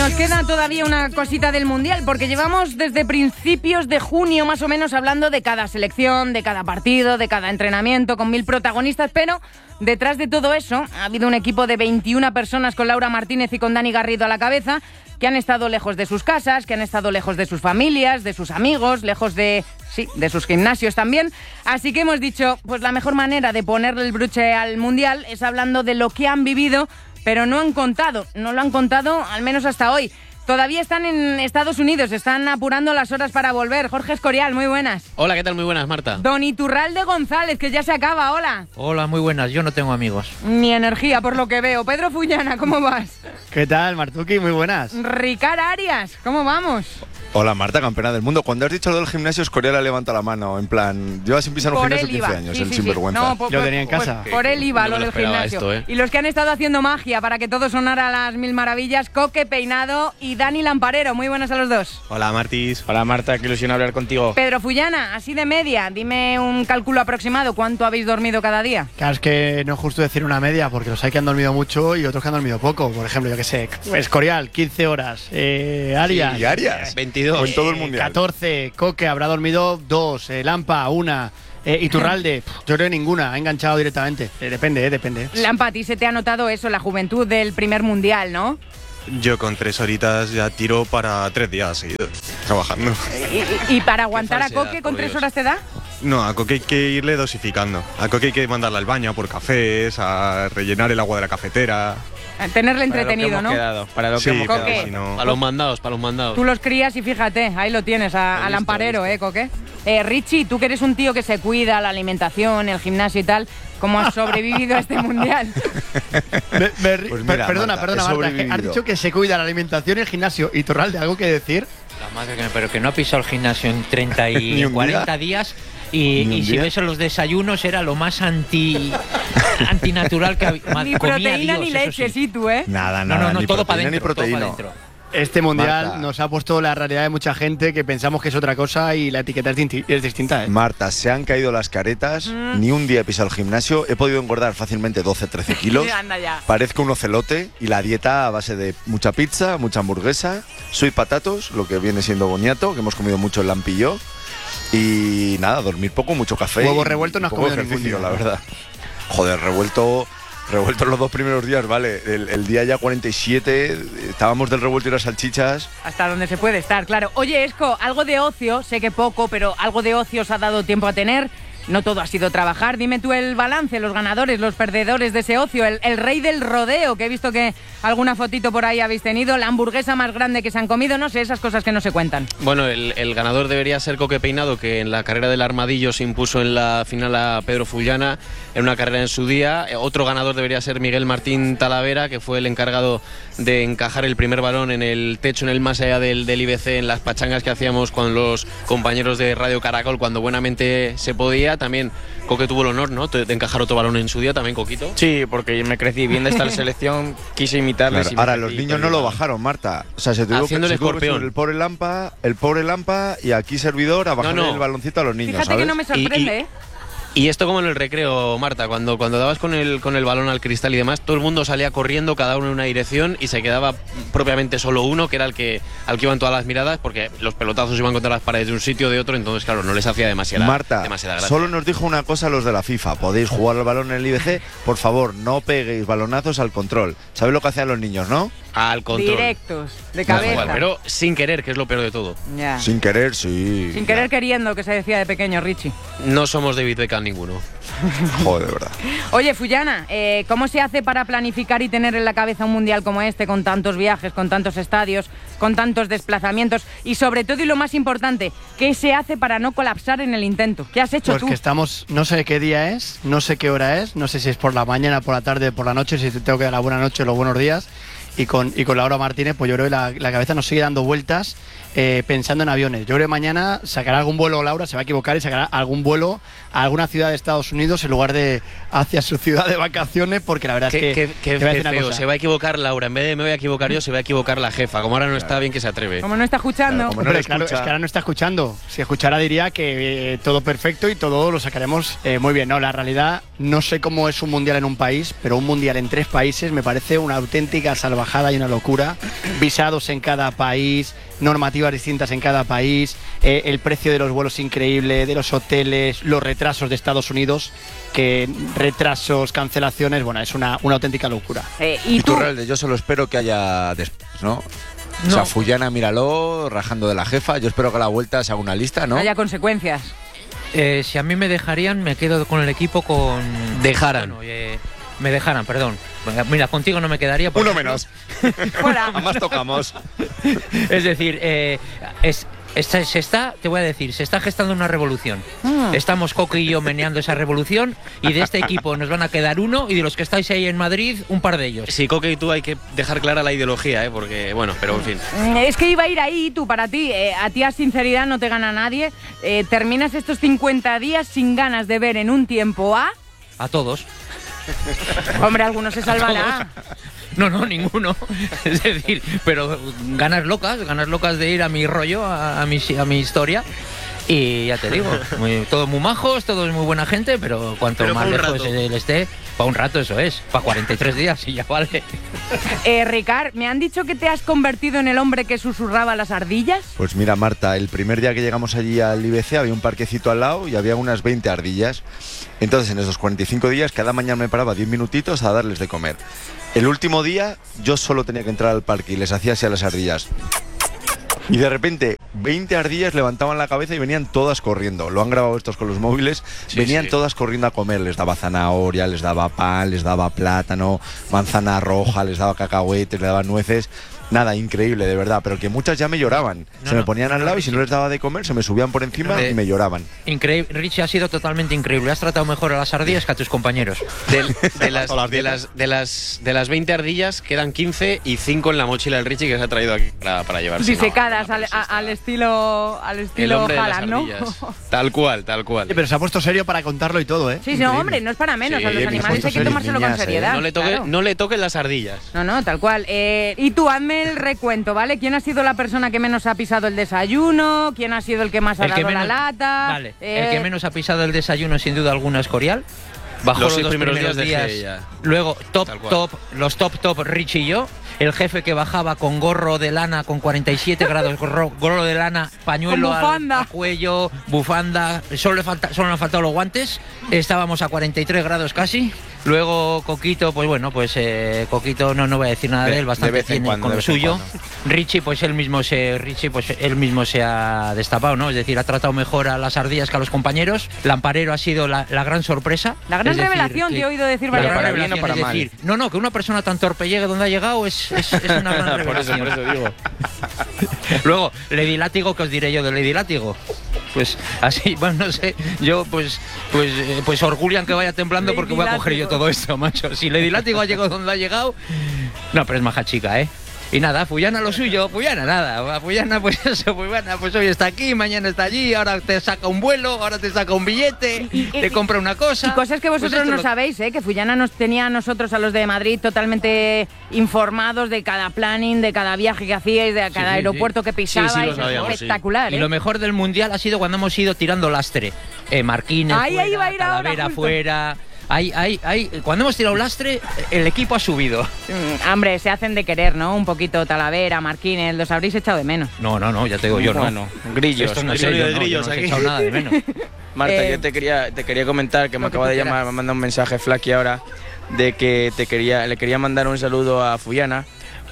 nos queda todavía una cosita del Mundial, porque llevamos desde principios de junio más o menos hablando de cada selección, de cada partido, de cada entrenamiento, con 1000 protagonistas, pero detrás de todo eso ha habido un equipo de 21 personas con Laura Martínez y con Dani Garrido a la cabeza, que han estado lejos de sus casas, que han estado lejos de sus familias, de sus amigos, lejos de sus gimnasios también. Así que hemos dicho, pues la mejor manera de ponerle el broche al Mundial es hablando de lo que han vivido, pero no lo han contado al menos hasta hoy. Todavía están en Estados Unidos, están apurando las horas para volver. Jorge Escorial, muy buenas. Hola, ¿qué tal? Muy buenas, Marta. Don Iturralde González, que ya se acaba, hola. Hola, muy buenas, yo no tengo amigos. Ni energía, por lo que veo. Pedro Fullana, ¿cómo vas? ¿Qué tal, Martuki? Muy buenas. Ricard Arias, ¿cómo vamos? Hola, Marta, campeona del mundo. Cuando has dicho lo del gimnasio, Escorial ha levantado la mano, en plan, lleva sin pisar un gimnasio 15 años, el sinvergüenza. No, lo tenía en casa. Por él iba lo del gimnasio. Esto, Y los que han estado haciendo magia para que todo sonara a las mil maravillas, Coque Peinado y Dani Lamparero. Muy buenas a los dos. Hola, Martis. Hola, Marta, qué ilusión hablar contigo. Pedro Fullana, así de media, dime un cálculo aproximado. ¿Cuánto habéis dormido cada día? Claro, es que no es justo decir una media, porque los hay que han dormido mucho y otros que han dormido poco. Por ejemplo, yo qué sé, Escorial, 15 horas. Arias. ¿Y Arias? 22. O en todo el mundial. 14. Coque habrá dormido 2. Lampa, 1. Iturralde, yo creo que ninguna, ha enganchado directamente. Depende. Lampa, a ti se te ha notado eso, la juventud del primer mundial, ¿no? Yo con 3 horitas ya tiro para 3 días seguidos, trabajando. ¿Y para aguantar a falsedad, Coque con por 3 Dios. horas te da? No, a Coque hay que irle dosificando. A Coque hay que mandarla al baño por cafés, a rellenar el agua de la cafetera. Tenerle entretenido, ¿no? Para lo que Sí, hemos Coque. quedado. si no… Para los mandados. Tú los crías y fíjate, ahí lo tienes, al Lamparero, Coque. Richie, tú que eres un tío que se cuida, la alimentación, el gimnasio y tal, ¿cómo has sobrevivido a este mundial? Pues mira, Perdona, Marta, he Marta, sobrevivido. has dicho que se cuida la alimentación y el gimnasio. Iturralde, ¿algo que decir? La madre que me… Pero que no ha pisado el gimnasio en 30 Ni y un 40 día. días Ni un y si día. ves en los desayunos era lo más antinatural que había. Ni proteína ni leche, sí, tú, ¿eh? Nada, No, ni todo para proteína ni adentro. proteína. Este mundial Marta. nos ha puesto la realidad de mucha gente que pensamos que es otra cosa y la etiqueta es distinta. Marta, se han caído las caretas, ni un día he pisado el gimnasio, he podido engordar fácilmente 12-13 kilos, Anda ya. parezco un ocelote y la dieta a base de mucha pizza, mucha hamburguesa, soy patatos, lo que viene siendo boniato, que hemos comido mucho el Lampi y yo, y nada, dormir poco, mucho café. Huevo y revuelto no has poco comido ningún ejercicio, día. la verdad. Joder, revuelto los 2 primeros días, vale, el día ya 47, estábamos del revuelto y las salchichas. Hasta donde se puede estar, claro. Oye, Esco, algo de ocio, sé que poco, pero algo de ocio os ha dado tiempo a tener. No todo ha sido trabajar. Dime tú el balance, los ganadores, los perdedores de ese ocio. El rey del rodeo, que he visto que alguna fotito por ahí habéis tenido. La hamburguesa más grande que se han comido. No sé, esas cosas que no se cuentan. Bueno, el ganador debería ser Coque Peinado, que en la carrera del Armadillo se impuso en la final a Pedro Fullana, en una carrera en su día. Otro ganador debería ser Miguel Martín Talavera, que fue el encargado de encajar el primer balón en el techo, en el más allá del IBC, en las pachangas que hacíamos con los compañeros de Radio Caracol cuando buenamente se podía. También Coque tuvo el honor, ¿no?, de encajar otro balón en su día, también Coquito. Sí, porque me crecí viendo esta selección, quise imitarles. Claro, y me ahora, crecí los niños con no lo el- bajaron, Marta. O sea, se tuvo Haciendo el que subir escorpión. el pobre Lampa y aquí servidor a bajar No. el baloncito a los niños, Fíjate ¿sabes? que no me sorprende, ¿eh? Y esto como en el recreo, Marta, cuando dabas con el balón al cristal y demás, todo el mundo salía corriendo, cada uno en una dirección, y se quedaba propiamente solo uno, que era al que iban todas las miradas, porque los pelotazos iban contra las paredes de un sitio o de otro, entonces claro, no les hacía demasiada Marta, gracia. solo nos dijo una cosa los de la FIFA. Podéis jugar al balón en el IBC, por favor, no peguéis balonazos al control. ¿Sabes lo que hacían los niños, no? Al control. Directos, de Da cabeza. igual, pero sin querer, que es lo peor de todo. Ya. Sin querer, sí. Sin querer queriendo, que se decía de pequeño, Richie. No somos David Beckham ninguno. Joder, de verdad. Oye, Fullana, ¿cómo se hace para planificar y tener en la cabeza un mundial como este, con tantos viajes, con tantos estadios, con tantos desplazamientos? Y sobre todo, y lo más importante, ¿qué se hace para no colapsar en el intento? ¿Qué has hecho Pues tú? que estamos, no sé qué día es, no sé qué hora es, no sé si es por la mañana, por la tarde, por la noche, si te tengo que dar la buena noche o los buenos días. Y con Laura Martínez, pues yo creo que la cabeza nos sigue dando vueltas pensando en aviones. Yo creo que mañana sacará algún vuelo, Laura, se va a equivocar y sacará algún vuelo a alguna ciudad de Estados Unidos en lugar de hacia su ciudad de vacaciones, porque la verdad es que Qué te voy a decir una feo. cosa. Se va a equivocar Laura. En vez de me voy a equivocar yo, se va a equivocar la jefa. Como ahora no está bien, que se atreve. Como no está escuchando. Claro, como no Hombre, le claro, es escucha. que ahora no está escuchando. Si escuchara diría que todo perfecto y todo lo sacaremos muy bien. No, la realidad no sé cómo es un mundial en un país, pero un mundial en 3 países me parece una auténtica salvajada y una locura. Visados en cada país, normativas distintas en cada país, el precio de los vuelos increíble, de los hoteles, los retrasos de Estados Unidos, que retrasos, cancelaciones, bueno, es una auténtica locura. ¿Y tú? Iturralde, yo solo espero que haya después, ¿no? O sea, Fullana, míralo, rajando de la jefa. Yo espero que a la vuelta se haga una lista, ¿no? Haya consecuencias. Si a mí me dejarían, me quedo con el equipo con... Dejaran. Bueno, me dejaran, perdón. Mira, contigo no me quedaría. Uno menos. Fuera. Además tocamos. Es decir, te voy a decir, se está gestando una revolución. Estamos Coque y yo meneando esa revolución, y de este equipo nos van a quedar uno, y de los que estáis ahí en Madrid, un par de ellos. Sí, Coque y tú hay que dejar clara la ideología, porque, bueno, pero en fin. Es que iba a ir ahí, tú, para ti. A ti a sinceridad no te gana nadie. Terminas estos 50 días sin ganas de ver en un tiempo a... A todos. Hombre, alguno se salvará. No, ninguno. Es decir, pero ganas locas de ir a mi rollo, a mi historia. Y ya te digo, todos muy majos, todos muy buena gente, pero cuanto más lejos él esté, para un rato eso es, para 43 días y ya vale. Ricard, me han dicho que te has convertido en el hombre que susurraba las ardillas. Pues mira, Marta, el primer día que llegamos allí al IBC había un parquecito al lado y había unas 20 ardillas. Entonces, en esos 45 días, cada mañana me paraba 10 minutitos a darles de comer. El último día, yo solo tenía que entrar al parque y les hacía así a las ardillas. Y de repente, 20 ardillas levantaban la cabeza y venían todas corriendo. Lo han grabado estos con los móviles. Venían todas corriendo a comer. Les daba zanahoria, les daba pan, les daba plátano, manzana roja, les daba cacahuetes, les daba nueces. Nada, increíble, de verdad. Pero que muchas ya me lloraban. Se me ponían al lado y si no les daba de comer, se me subían por encima y me lloraban. Increíble. Richie, ha sido totalmente increíble. Has tratado mejor a las ardillas que a tus compañeros. De las 20 ardillas quedan 15 y 5 en la mochila del Richie que se ha traído aquí para llevarse. Disecadas al estilo el hombre Haaland, de las ardillas. Tal cual. Sí, pero se ha puesto serio para contarlo y todo, ¿eh? Sí, no, hombre, no es para menos. Sí, a los animales hay que tomárselo con seriedad. No le toquen las ardillas. No, tal cual. Y tú, hazme el recuento, ¿vale? ¿Quién ha sido la persona que menos ha pisado el desayuno? ¿Quién ha sido el que más ha dado la lata? Vale, el que menos ha pisado el desayuno sin duda alguna es Corial. Bajó los 2 primeros días. Luego, los top, Richie y yo. El jefe que bajaba con gorro de lana con 47 grados, gorro de lana, pañuelo al cuello, bufanda. Solo le han faltado los guantes. Estábamos a 43 grados casi. Luego Coquito, pues bueno, Coquito no voy a decir nada de él, bastante tiene con lo suyo. Richie, pues él mismo se ha destapado, ¿no? Es decir, ha tratado mejor a las ardillas que a los compañeros. Lamparero ha sido la gran sorpresa. La gran revelación, te he oído decir varias veces. Para bien o para mal. Es decir, que una persona tan torpe llegue donde ha llegado es una gran revelación. Por eso digo. Luego, Lady Látigo, ¿qué os diré yo de Lady Látigo? Pues así, bueno, no sé, yo pues orgullan que vaya temblando porque voy a coger yo todo esto, macho. Si Lady Látigo ha llegado donde ha llegado, no, pero es maja chica, ¿eh? Y nada, Fullana lo suyo, Fullana nada, Fullana pues eso, Fullana pues hoy está aquí, mañana está allí, ahora te saca un vuelo, ahora te saca un billete, te compra una cosa. Y cosas que vosotros no sabéis, que Fullana nos tenía a nosotros, a los de Madrid, totalmente informados de cada planning, de cada viaje que hacíais, de cada aeropuerto que pisabais. Sí, lo sabíamos, espectacular. Y lo mejor del Mundial ha sido cuando hemos ido tirando lastre, Marquines fuera, Talavera fuera... Cuando hemos tirado lastre, el equipo ha subido. Hombre, se hacen de querer, ¿no? Un poquito Talavera, Marquines, los habréis echado de menos. No, ya te digo yo, bueno, grillos. Esto no Hay sé, sonido yo de grillos no aquí. he echado nada de menos. Marta, yo te quería comentar que me acaba de llamar, me ha mandado un mensaje Flaky ahora de que le quería mandar un saludo a Fullana.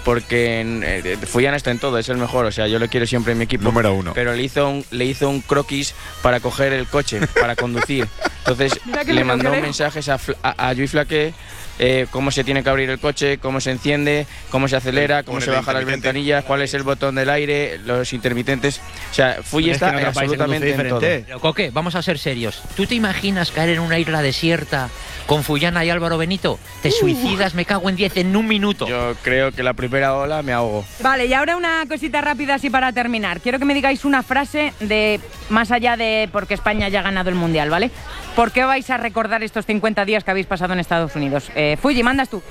Porque Fullana está en todo, es el mejor, o sea, yo lo quiero siempre en mi equipo. Número 1. Pero le hizo un croquis para coger el coche, para conducir. Entonces le mandó mensajes a Lluís Flaque, cómo se tiene que abrir el coche, cómo se enciende, cómo se acelera, cómo se baja las ventanillas, cuál es el botón del aire, los intermitentes. O sea, Fulli está absolutamente en todo. Pero, Coque, vamos a ser serios. ¿Tú te imaginas caer en una isla desierta con Fullana y Álvaro Benito? Te suicidas, me cago en 10 en un minuto. Yo creo que la primera ola me ahogo. Vale, y ahora una cosita rápida así para terminar. Quiero que me digáis una frase de más allá de porque España ya ha ganado el Mundial, ¿vale? ¿Por qué vais a recordar estos 50 días que habéis pasado en Estados Unidos? Fulli, mandas tú.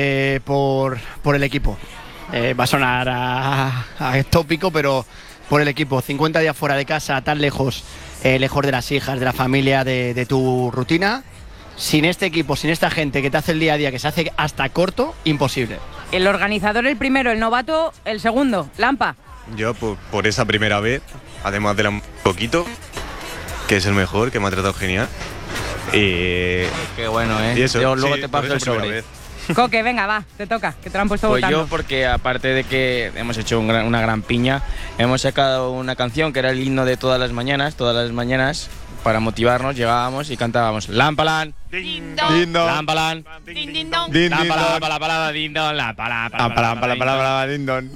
Por el equipo. Va a sonar a tópico, pero por el equipo. 50 días fuera de casa, tan lejos, lejos de las hijas, de la familia, de tu rutina. sin este equipo, sin esta gente que te hace el día a día, que se hace hasta corto, imposible. El organizador el primero, el novato el segundo. Lampa. Yo por esa primera vez, además de la poquito, que es el mejor, que me ha tratado genial. Qué bueno, ¿eh? Y eso, yo luego sí, te paso el primera sobre. vez. Coque, venga, va, te toca, que te lo han puesto Pues votando. yo, porque aparte de que hemos hecho una gran piña, hemos sacado una canción que era el himno de todas las mañanas, para motivarnos, llegábamos y cantábamos Lampalan, Din don. Lampalan, Din din Lampala, don. pala, din don, Lampala, din don.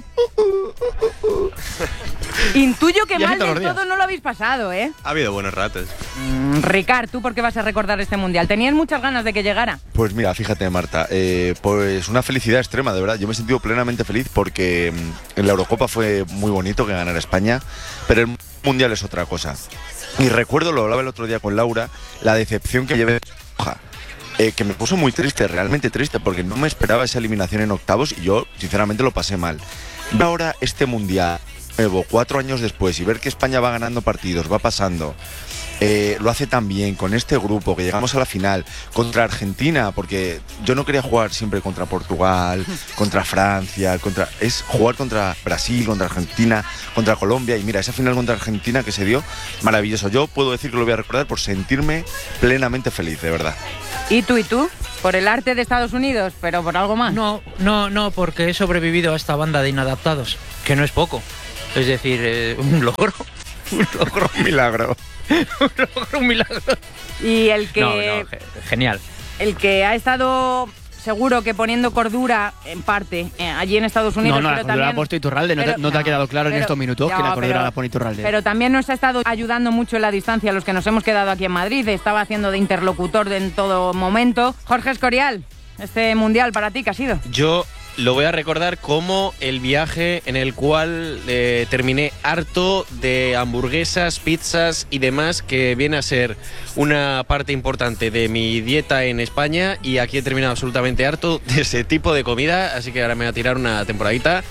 Intuyo que Y así mal todos los del días. todo no lo habéis pasado, ¿eh? Ha habido buenos ratos. Ricard, ¿tú por qué vas a recordar este mundial? ¿Tenías muchas ganas de que llegara? Pues mira, fíjate, Marta, pues una felicidad extrema, de verdad. Yo me he sentido plenamente feliz porque en la Eurocopa fue muy bonito que ganara España, pero el Mundial es otra cosa. Y recuerdo, lo hablaba el otro día con Laura, la decepción que llevé que me puso muy triste, realmente triste, porque no me esperaba esa eliminación en octavos y yo, sinceramente, lo pasé mal. Ahora este Mundial nuevo, 4 años después, y ver que España va ganando partidos, va pasando, lo hace tan bien con este grupo, que llegamos a la final contra Argentina, porque yo no quería jugar siempre contra Portugal, contra Francia, es jugar contra Brasil, contra Argentina, contra Colombia, y mira, esa final contra Argentina que se dio, maravilloso. Yo puedo decir que lo voy a recordar por sentirme plenamente feliz, de verdad. ¿Y tú? ¿Por el arte de Estados Unidos? ¿Pero por algo más? No, porque he sobrevivido a esta banda de inadaptados, que no es poco. Es decir, un logro. Un milagro. Un milagro. Y el que... No, genial. El que ha estado... Seguro que poniendo cordura, en parte, allí en Estados Unidos. No, pero la cordura también, la ha puesto Iturralde. ¿No te ha quedado claro en estos minutos que la cordura la pone Iturralde? Pero también nos ha estado ayudando mucho en la distancia, los que nos hemos quedado aquí en Madrid. Estaba haciendo de interlocutor en todo momento. Jorge Escorial, este mundial para ti, ¿qué ha sido? Yo lo voy a recordar como el viaje en el cual terminé harto de hamburguesas, pizzas y demás, que viene a ser una parte importante de mi dieta en España, y aquí he terminado absolutamente harto de ese tipo de comida, así que ahora me voy a tirar una temporadita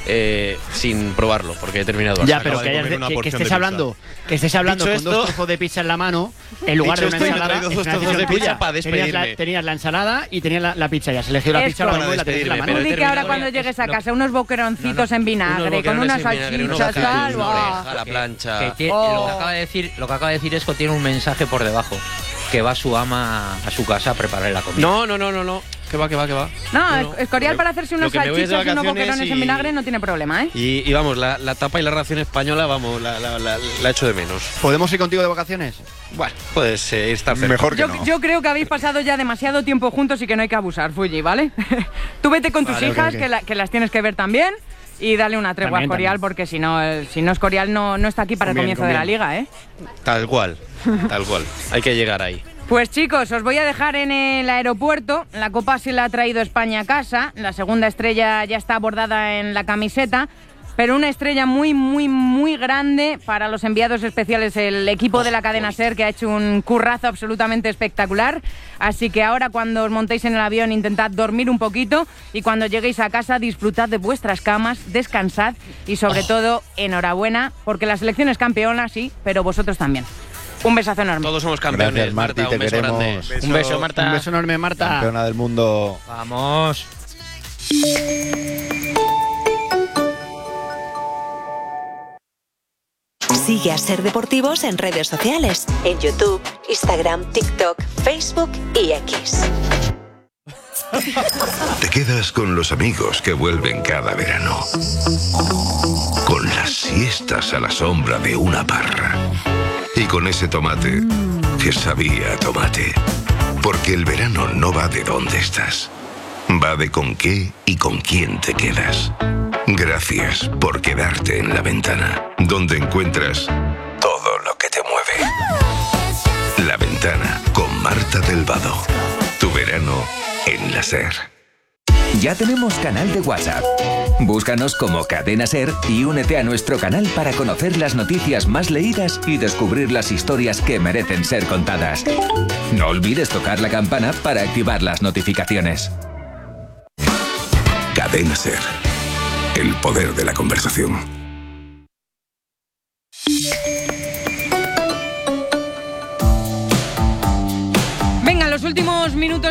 sin probarlo, porque he terminado. Ya, pero que estés hablando con 2 trozos de pizza en la mano, en lugar de una ensalada. He 2 trozos de pizza para despedirme. Tenías la ensalada y tenías la pizza. Ya has elegido la pizza, la tenías en la mano. Tú di que ahora cuando llegues a casa, unos boqueroncitos en vinagre, con unas salchichas, tal. A la plancha. Lo que acaba de decir Esco tiene un mensaje por debajo, que va su ama a su casa a prepararle la comida. No. Que va. No, Escorial para hacerse unas salchichas y unos boquerones en vinagre no tiene problema, ¿eh? Y vamos, la tapa y la ración española, vamos, la echo de menos. ¿Podemos ir contigo de vacaciones? Bueno, puedes estar cerca. Mejor que no. Yo creo que habéis pasado ya demasiado tiempo juntos y que no hay que abusar, Fuji, ¿vale? Tú vete con tus hijas, okay. Que las tienes que ver también, y dale una tregua a Escorial, porque si no Escorial no está aquí para el comienzo de la liga, ¿eh? Tal cual. Hay que llegar ahí. Pues chicos, os voy a dejar en el aeropuerto. La copa se la ha traído España a casa. La segunda estrella ya está bordada en la camiseta. Pero una estrella muy, muy, muy grande para los enviados especiales, el equipo de la cadena SER, que ha hecho un currazo absolutamente espectacular. Así que ahora, cuando os montéis en el avión, intentad dormir un poquito, y cuando lleguéis a casa, disfrutad de vuestras camas, descansad y sobre todo, enhorabuena, porque la selección es campeona, sí, pero vosotros también. Un besazo enorme. Todos somos campeones. Gracias, Marta, un beso grande. Un beso, Marta. Un beso enorme, Marta. Campeona del mundo. Vamos. Sigue a Ser Deportivos en redes sociales, en YouTube, Instagram, TikTok, Facebook y X. Te quedas con los amigos que vuelven cada verano, con las siestas a la sombra de una parra y con ese tomate que sabía a tomate. Porque el verano no va de dónde estás, va de con qué y con quién te quedas. Gracias por quedarte en La Ventana, donde encuentras todo lo que te mueve. La Ventana, con Marta del Vado. Tu verano en la SER. Ya tenemos canal de WhatsApp. Búscanos como Cadena SER y únete a nuestro canal para conocer las noticias más leídas y descubrir las historias que merecen ser contadas. No olvides tocar la campana para activar las notificaciones. Cadena SER. El poder de la conversación. Venga, los últimos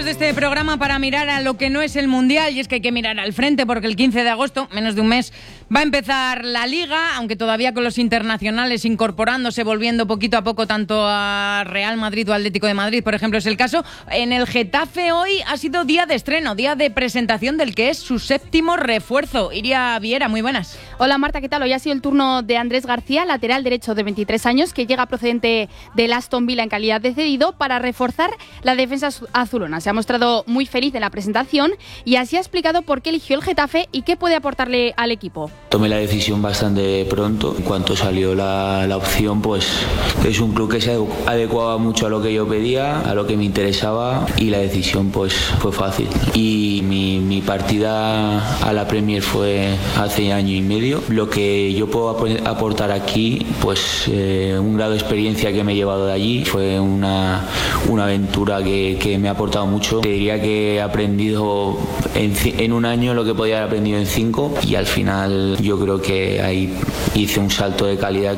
de este programa para mirar a lo que no es el Mundial, y es que hay que mirar al frente porque el 15 de agosto, menos de un mes, va a empezar la Liga, aunque todavía con los internacionales incorporándose, volviendo poquito a poco tanto a Real Madrid o Atlético de Madrid, por ejemplo, es el caso. En el Getafe hoy ha sido día de estreno, día de presentación del que es su 7º refuerzo. Iria Viera, muy buenas. Hola Marta, ¿qué tal? Hoy ha sido el turno de Andrés García, lateral derecho de 23 años, que llega procedente del Aston Villa en calidad de cedido para reforzar la defensa azulona. Se ha mostrado muy feliz en la presentación y así ha explicado por qué eligió el Getafe y qué puede aportarle al equipo. Tomé la decisión bastante pronto. En cuanto salió la opción, pues es un club que se adecuaba mucho a lo que yo pedía, a lo que me interesaba, y la decisión pues fue fácil. Y mi partida a la Premier fue hace año y medio. Lo que yo puedo aportar aquí, pues un grado de experiencia que me he llevado de allí, fue una aventura que me ha aportado mucho. Te diría que he aprendido en un año lo que podía haber aprendido en 5, y al final yo creo que ahí hice un salto de calidad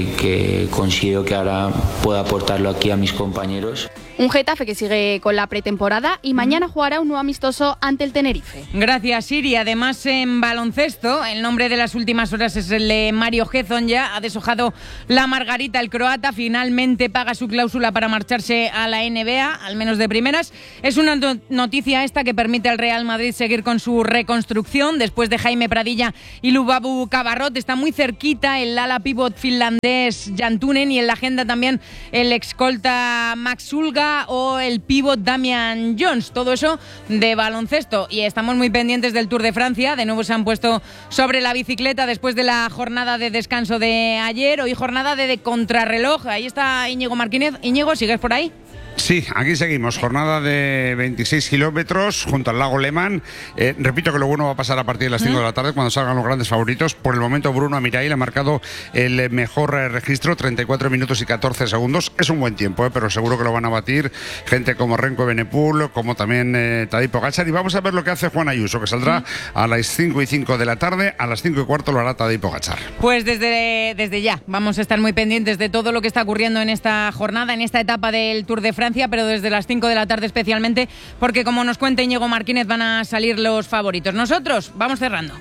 que considero que ahora puedo aportarlo aquí a mis compañeros. Un Getafe que sigue con la pretemporada y mañana jugará un nuevo amistoso ante el Tenerife. Gracias, Siri. Además, en baloncesto, el nombre de las últimas horas es el de Mario Hezon. Ya ha deshojado la margarita. El croata finalmente paga su cláusula para marcharse a la NBA, al menos de primeras. Es una noticia esta que permite al Real Madrid seguir con su reconstrucción. Después de Jaime Pradilla y Lubabu Cabarrot, está muy cerquita el ala pivot finlandés Jan Tunen, y en la agenda también el escolta Max Ulga o el pívot Damian Jones. Todo eso de baloncesto. Y estamos muy pendientes del Tour de Francia. De nuevo se han puesto sobre la bicicleta después de la jornada de descanso de ayer. Hoy jornada de contrarreloj. Ahí está Íñigo Martínez. Íñigo, ¿sigues por ahí? Sí, aquí seguimos, jornada de 26 kilómetros junto al lago Lemán. Repito que lo bueno va a pasar a partir de las 5 de la tarde, cuando salgan los grandes favoritos. Por el momento Bruno Amirail ha marcado el mejor registro, 34 minutos y 14 segundos. Es un buen tiempo, pero seguro que lo van a batir gente como Renko Benepul, como también Tadej Pogačar. Y vamos a ver lo que hace Juan Ayuso, que saldrá a las 5 y 5 de la tarde. A las 5 y cuarto lo hará Tadej Pogačar. Pues desde ya vamos a estar muy pendientes de todo lo que está ocurriendo en esta jornada, en esta etapa del Tour de Francia, pero desde las 5 de la tarde especialmente, porque como nos cuenta Íñigo Martínez, van a salir los favoritos. Nosotros vamos cerrando.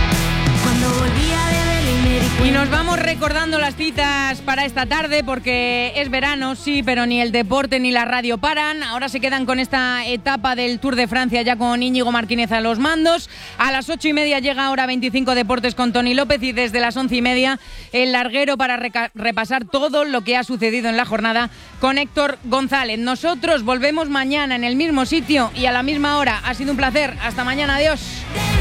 Y nos vamos recordando las citas para esta tarde, porque es verano, sí, pero ni el deporte ni la radio paran. Ahora se quedan con esta etapa del Tour de Francia ya con Íñigo Martínez a los mandos. A las 8:30 llega Hora 25 Deportes con Toni López, y desde las 11:30 el larguero para repasar todo lo que ha sucedido en la jornada con Héctor González. Nosotros volvemos mañana en el mismo sitio y a la misma hora. Ha sido un placer. Hasta mañana. Adiós.